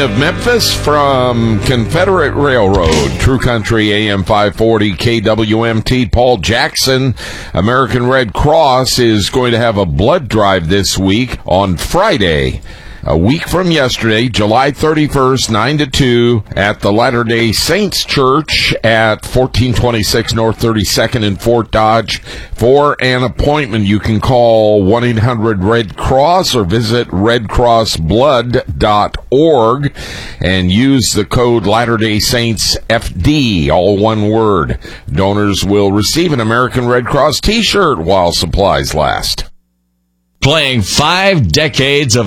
Of Memphis from Confederate Railroad, True Country AM 540 KWMT. Paul Jackson, American Red Cross, is going to have a blood drive this week on Friday, a week from yesterday, July 31st, 9 to 2, at the Latter-day Saints Church at 1426 North 32nd in Fort Dodge. For an appointment, you can call 1-800-RED-CROSS or visit redcrossblood.org and use the code Latter-day Saints FD, all one word. Donors will receive an American Red Cross t-shirt while supplies last. Playing 5 decades of